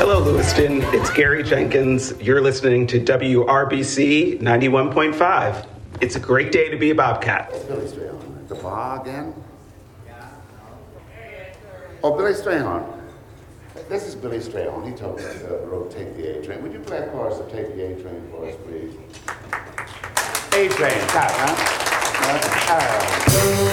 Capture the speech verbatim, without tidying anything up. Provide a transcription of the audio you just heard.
Hello, Lewiston. It's Gary Jenkins. You're listening to W R B C ninety-one point five. It's a great day to be a Bobcat. It's Billy Strayhorn. The bar again? Oh, Billy Strayhorn. This is Billy Strayhorn. He told us to wrote Take the A Train. Would you play a chorus of Take the A Train for us, please? A Train, cut, huh? Uh, uh.